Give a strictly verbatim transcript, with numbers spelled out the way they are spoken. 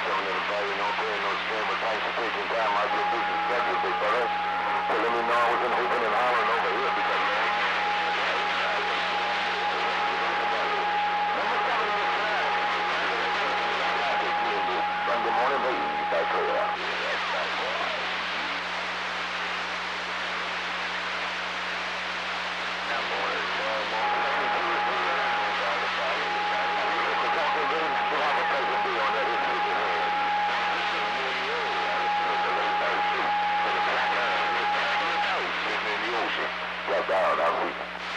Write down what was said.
coming in the party, no pain, no strain, but thanks for taking time out of your busy schedule, big brother, to let me know I wasn't hooping and hollering over here because